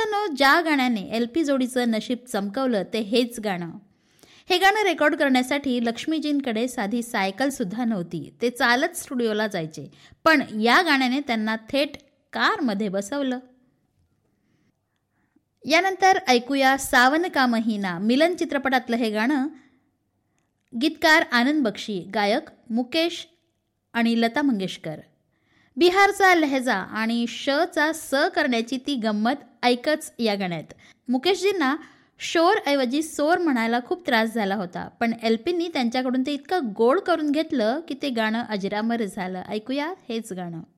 श्रोत्यांनो, ज्या गाण्याने LP जोडीचं नशीब चमकवलं ते हेच गाणं. हे गाणं रेकॉर्ड करण्यासाठी लक्ष्मीजींकडे साधी सायकलसुद्धा नव्हती. ते चालत स्टुडिओला जायचे. पण या गाण्याने त्यांना थेट कारमध्ये बसवलं. यानंतर ऐकूया सावन का महिना, मिलन चित्रपटातलं हे गाणं. गीतकार आनंद बक्षी, गायक मुकेश आणि लता मंगेशकर. बिहारचा लहजा आणि चा स करण्याची ती गंमत ऐकच या गाण्यात. मुकेशजींना शोर ऐवजी सोर म्हणायला खूप त्रास झाला होता, पण LPनी त्यांच्याकडून ते इतकं गोड करून घेतलं की ते गाणं अजरामर झालं. ऐकूया हेच गाणं.